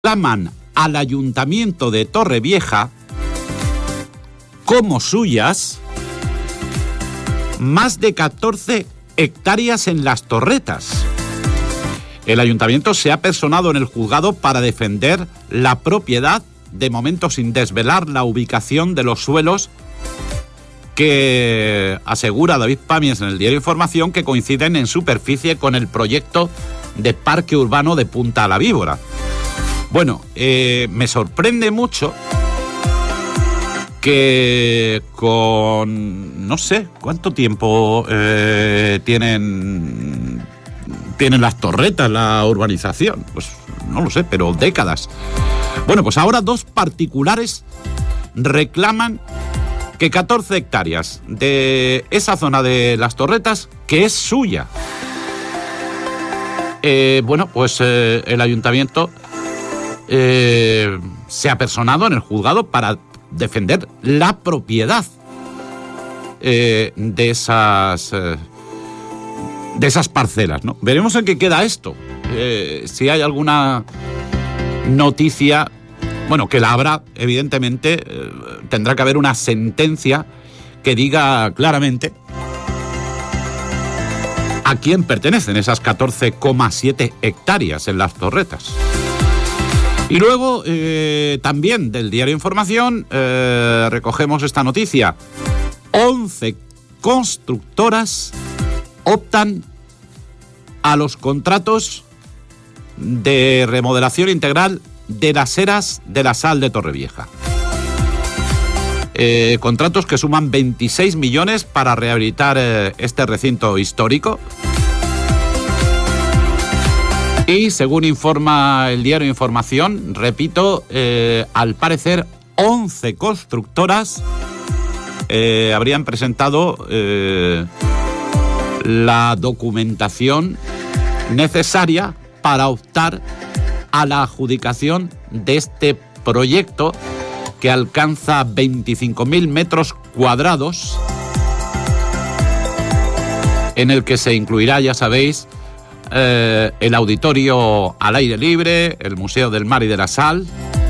reclaman al Ayuntamiento de Torrevieja como suyas más de 14 hectáreas en Las Torretas. El Ayuntamiento se ha personado en el juzgado para defender la propiedad, de momento sin desvelar la ubicación de los suelos, que asegura David Pàmies en el diario Información que coinciden en superficie con el proyecto de parque urbano de Punta la Víbora. Bueno, me sorprende mucho que con no sé cuánto tiempo tienen Las Torretas la urbanización, pues no lo sé, pero décadas. Bueno, pues ahora dos particulares reclaman que 14 hectáreas de esa zona de Las Torretas, que es suya. Bueno, pues el ayuntamiento se ha personado en el juzgado para defender la propiedad de esas parcelas, ¿no? Veremos en qué queda esto. Si hay alguna noticia, bueno, que la habrá, evidentemente, tendrá que haber una sentencia que diga claramente a quién pertenecen esas 14,7 hectáreas en Las Torretas. Y luego, también del diario Información, recogemos esta noticia. 11 constructoras optan a los contratos de remodelación integral de las eras de la Sal de Torrevieja. Contratos que suman 26 millones para rehabilitar este recinto histórico. Y según informa el diario Información, repito, al parecer 11 constructoras habrían presentado la documentación necesaria para optar a la adjudicación de este proyecto que alcanza 25.000 metros cuadrados, en el que se incluirá, ya sabéis, el auditorio al aire libre, el Museo del Mar y de la Sal,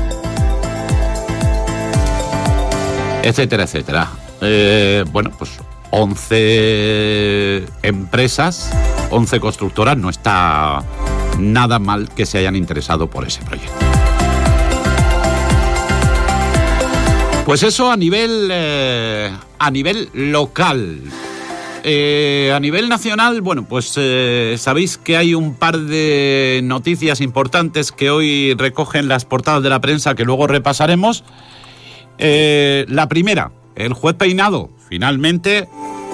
etcétera, etcétera. Bueno, pues 11 empresas, 11 constructoras, no está nada mal que se hayan interesado por ese proyecto. Pues eso a nivel local. A nivel nacional, bueno, pues sabéis que hay un par de noticias importantes que hoy recogen las portadas de la prensa que luego repasaremos. La primera, el juez Peinado finalmente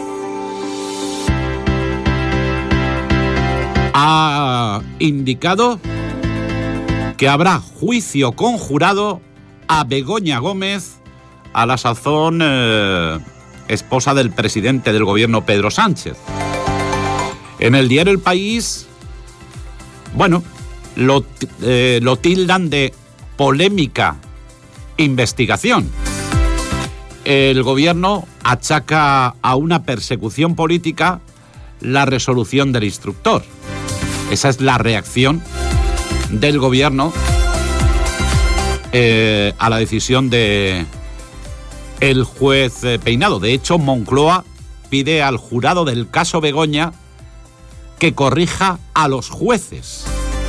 ha indicado que habrá juicio conjurado a Begoña Gómez, a la sazón esposa del presidente del gobierno Pedro Sánchez. En el diario El País, bueno, lo tildan de polémica investigación. El gobierno achaca a una persecución política la resolución del instructor. Esa es la reacción del gobierno a la decisión de el juez Peinado. De hecho, Moncloa pide al jurado del caso Begoña que corrija a los jueces.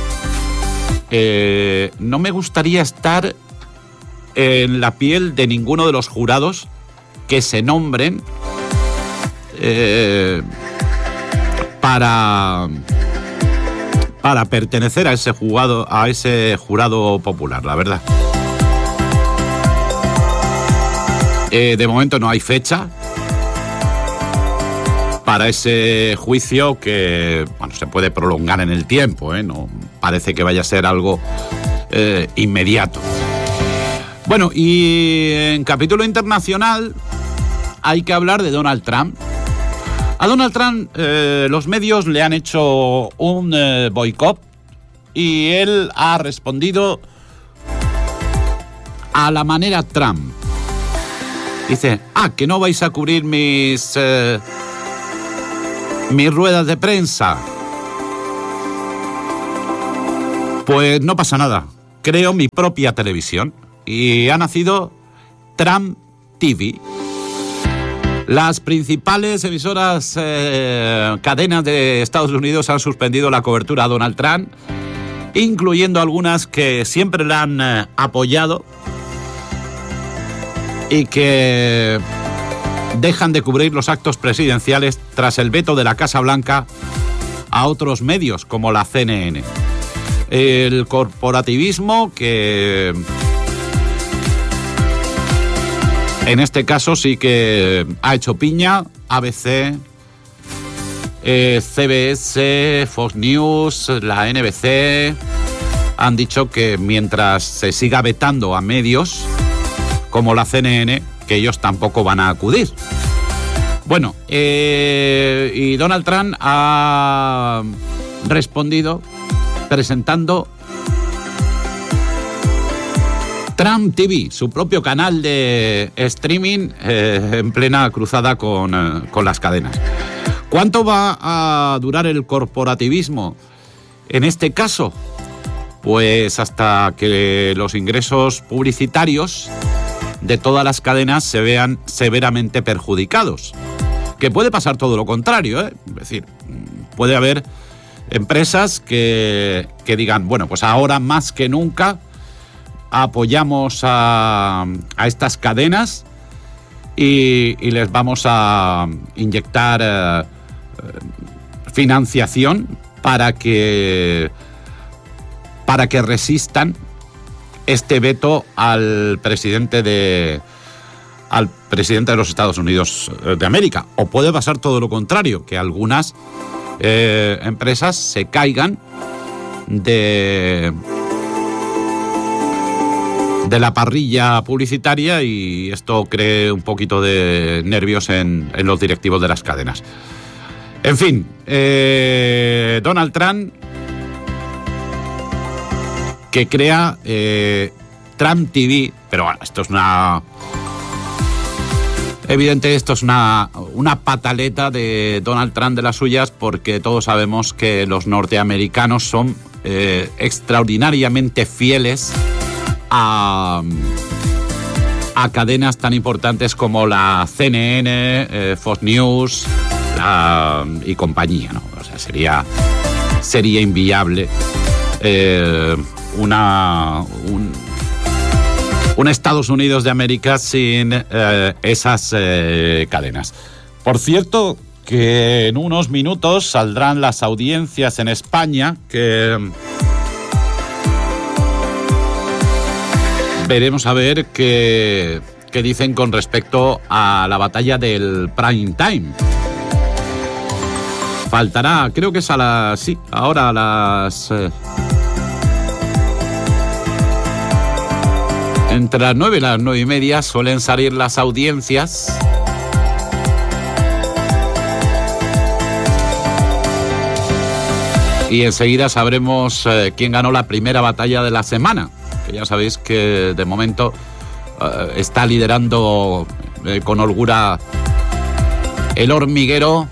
No me gustaría estar en la piel de ninguno de los jurados que se nombren para pertenecer a ese jurado popular, la verdad. De momento no hay fecha para ese juicio que, bueno, se puede prolongar en el tiempo, no parece que vaya a ser algo inmediato. Bueno, y en capítulo internacional hay que hablar de Donald Trump. A Donald Trump los medios le han hecho un boicot y él ha respondido a la manera Trump. Dice, que no vais a cubrir mis ruedas de prensa. Pues no pasa nada. creo mi propia televisión y ha nacido Trump TV. Las principales emisoras, cadenas de Estados Unidos han suspendido la cobertura a Donald Trump, incluyendo algunas que siempre la han apoyado y que dejan de cubrir los actos presidenciales tras el veto de la Casa Blanca a otros medios como la CNN. El corporativismo, que en este caso sí que ha hecho piña, ABC, CBS, Fox News, la NBC, han dicho que mientras se siga vetando a medios como la CNN, que ellos tampoco van a acudir. Bueno, y Donald Trump ha respondido presentando Trump TV, su propio canal de streaming en plena cruzada con las cadenas. ¿Cuánto va a durar el corporativismo en este caso? Pues hasta que los ingresos publicitarios de todas las cadenas se vean severamente perjudicados. Que puede pasar todo lo contrario, ¿eh? Es decir, puede haber empresas que digan, bueno, pues ahora más que nunca apoyamos a estas cadenas y les vamos a inyectar financiación para que resistan este veto al presidente de los Estados Unidos de América. O puede pasar todo lo contrario, que algunas empresas se caigan de la parrilla publicitaria y esto cree un poquito de nervios en los directivos de las cadenas. En fin, Donald Trump, que crea Trump TV, pero bueno, esto es una pataleta de Donald Trump de las suyas, porque todos sabemos que los norteamericanos son extraordinariamente fieles a cadenas tan importantes como la CNN, Fox News y compañía, ¿no? O sea, sería inviable un Estados Unidos de América sin esas cadenas. Por cierto, que en unos minutos saldrán las audiencias en España, que veremos a ver qué dicen con respecto a la batalla del prime time. Faltará, creo que es ahora a las entre las 9 y las 9:30 suelen salir las audiencias. Y enseguida sabremos quién ganó la primera batalla de la semana. Que ya sabéis que de momento está liderando con holgura El Hormiguero.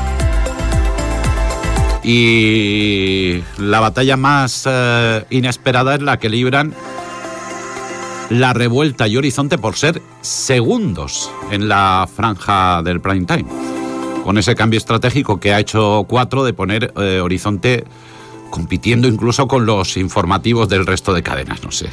Y la batalla más inesperada es la que libran La Revuelta y Horizonte por ser segundos en la franja del prime time, con ese cambio estratégico que ha hecho Cuatro de poner Horizonte compitiendo incluso con los informativos del resto de cadenas. No sé,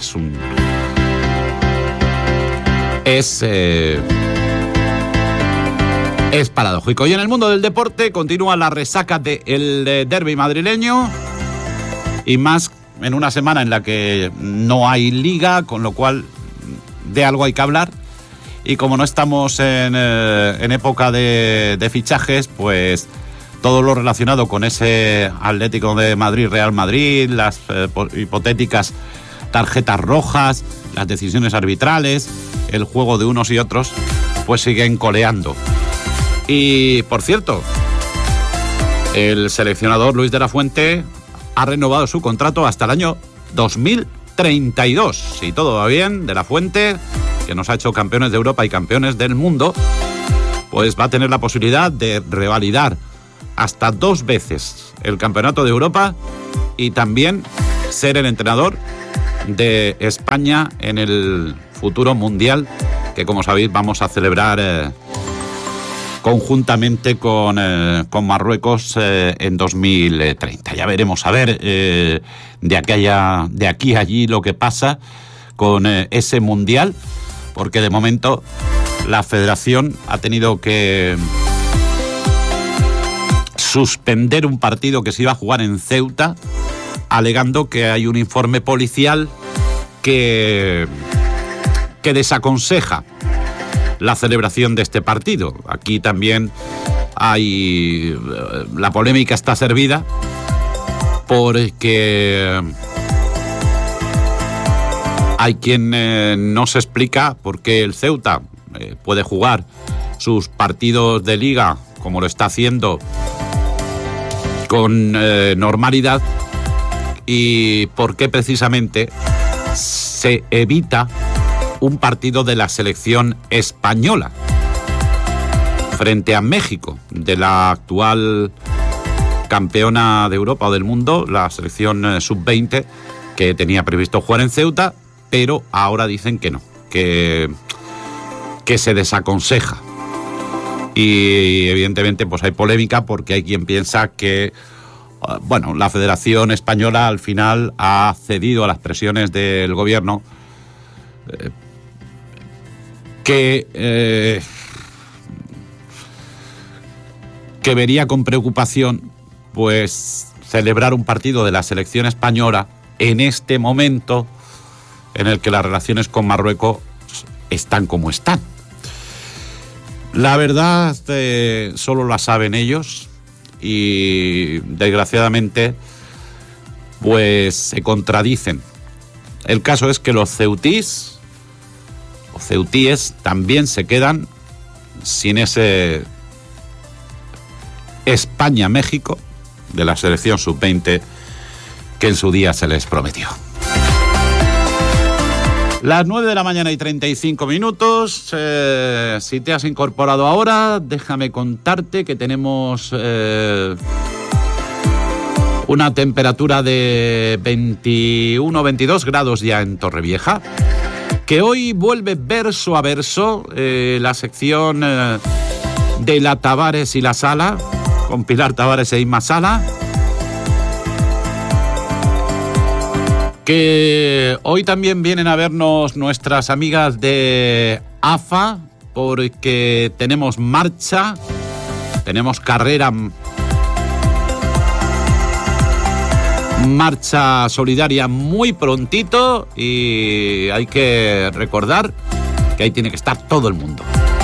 es paradójico. Y en el mundo del deporte continúa la resaca del derbi madrileño, y más en una semana en la que no hay liga, con lo cual de algo hay que hablar. Y como no estamos en época de fichajes, pues todo lo relacionado con ese Atlético de Madrid, Real Madrid, las hipotéticas tarjetas rojas, las decisiones arbitrales, el juego de unos y otros, pues siguen coleando. Y, por cierto, el seleccionador Luis de la Fuente ha renovado su contrato hasta el año 2032. Si todo va bien, de la Fuente, que nos ha hecho campeones de Europa y campeones del mundo, pues va a tener la posibilidad de revalidar hasta 2 veces el campeonato de Europa y también ser el entrenador de España en el futuro mundial que, como sabéis, vamos a celebrar conjuntamente con Marruecos en 2030. Ya veremos a ver de aquí a allí lo que pasa con ese mundial, porque de momento la federación ha tenido que suspender un partido que se iba a jugar en Ceuta, alegando que hay un informe policial que desaconseja la celebración de este partido. Aquí también hay... la polémica está servida porque hay quien nos explica por qué el Ceuta puede jugar sus partidos de liga como lo está haciendo con normalidad, y por qué precisamente se evita un partido de la selección española frente a México, de la actual campeona de Europa o del mundo, la selección sub-20, que tenía previsto jugar en Ceuta, pero ahora dicen que no, que se desaconseja. Y evidentemente pues hay polémica, porque hay quien piensa que la Federación Española al final ha cedido a las presiones del gobierno, que vería con preocupación pues celebrar un partido de la selección española en este momento en el que las relaciones con Marruecos están como están. La verdad solo la saben ellos, y desgraciadamente pues se contradicen. El caso es que los ceutíes también se quedan sin ese España-México de la selección sub-20 que en su día se les prometió. Las 9 de la mañana y 35 minutos. Si te has incorporado ahora, déjame contarte que tenemos una temperatura de 21-22 grados ya en Torrevieja, que hoy vuelve verso a verso la sección de la Tavares y la Sala, con Pilar Tavares e Inma Sala, que hoy también vienen a vernos nuestras amigas de AFA, porque tenemos marcha, tenemos carrera, marcha solidaria muy prontito, y hay que recordar que ahí tiene que estar todo el mundo.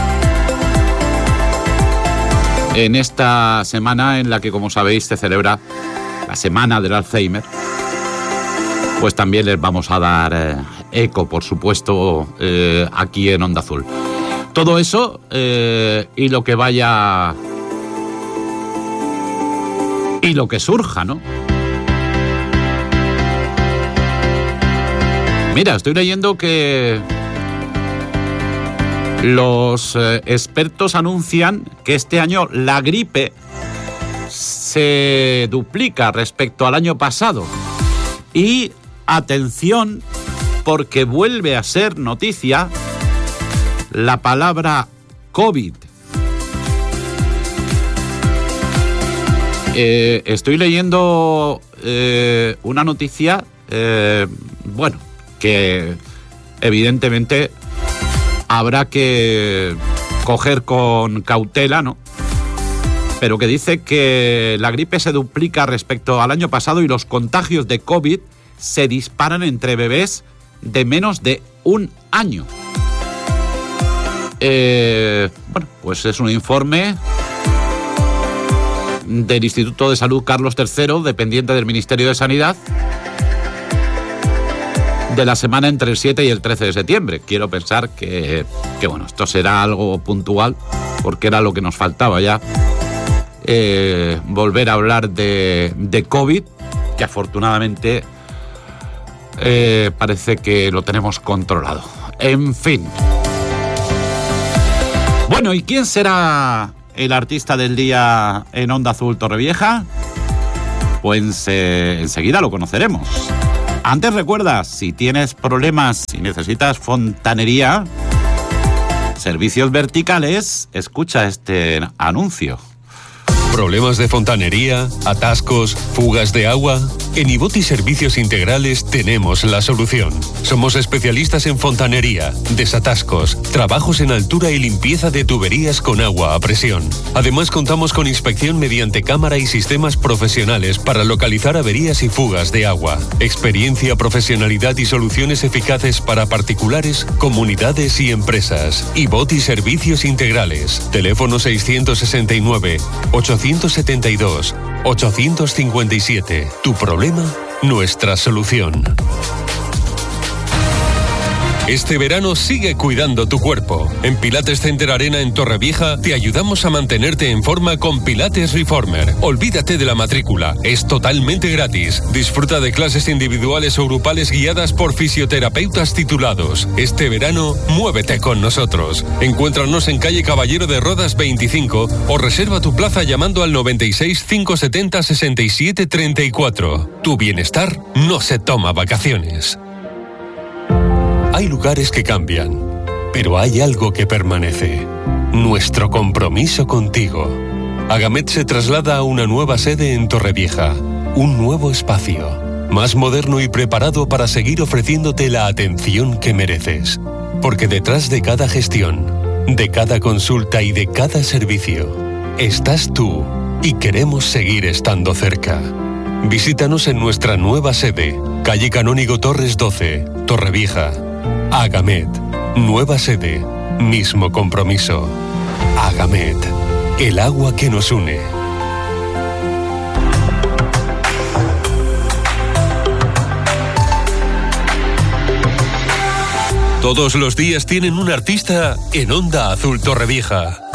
En esta semana en la que, como sabéis, se celebra la Semana del Alzheimer, pues también les vamos a dar eco, por supuesto, aquí en Onda Azul. Todo eso y lo que vaya y lo que surja, ¿no? Mira, estoy leyendo que los expertos anuncian que este año la gripe se duplica respecto al año pasado. Y atención, porque vuelve a ser noticia la palabra COVID. Estoy leyendo una noticia, que evidentemente habrá que coger con cautela, ¿no? Pero que dice que la gripe se duplica respecto al año pasado y los contagios de COVID se disparan entre bebés de menos de un año. Pues es un informe del Instituto de Salud Carlos III, dependiente del Ministerio de Sanidad, de la semana entre el 7 y el 13 de septiembre. Quiero pensar que esto será algo puntual, porque era lo que nos faltaba ya, volver a hablar de COVID, que afortunadamente parece que lo tenemos controlado. En fin. Bueno, ¿y quién será el artista del día en Onda Azul Torrevieja? Pues enseguida lo conoceremos. Antes recuerda, si tienes problemas, si necesitas fontanería, servicios verticales, escucha este anuncio. ¿Problemas de fontanería, atascos, fugas de agua? En Iboti Servicios Integrales tenemos la solución. Somos especialistas en fontanería, desatascos, trabajos en altura y limpieza de tuberías con agua a presión. Además, contamos con inspección mediante cámara y sistemas profesionales para localizar averías y fugas de agua. Experiencia, profesionalidad y soluciones eficaces para particulares, comunidades y empresas. Iboti Servicios Integrales. Teléfono 669 872 857. Tu problema, nuestra solución. Este verano sigue cuidando tu cuerpo. En Pilates Center Arena en Torrevieja te ayudamos a mantenerte en forma con Pilates Reformer. Olvídate de la matrícula, es totalmente gratis. Disfruta de clases individuales o grupales guiadas por fisioterapeutas titulados. Este verano, muévete con nosotros. Encuéntranos en calle Caballero de Rodas 25 o reserva tu plaza llamando al 96 570 67 34. Tu bienestar no se toma vacaciones. Hay lugares que cambian, pero hay algo que permanece. Nuestro compromiso contigo. Agamet se traslada a una nueva sede en Torrevieja. Un nuevo espacio, más moderno y preparado para seguir ofreciéndote la atención que mereces. Porque detrás de cada gestión, de cada consulta y de cada servicio, estás tú y queremos seguir estando cerca. Visítanos en nuestra nueva sede, calle Canónigo Torres 12, Torrevieja. Agamet, nueva sede, mismo compromiso. Agamet, el agua que nos une. Todos los días tienen un artista en Onda Azul Torrevieja.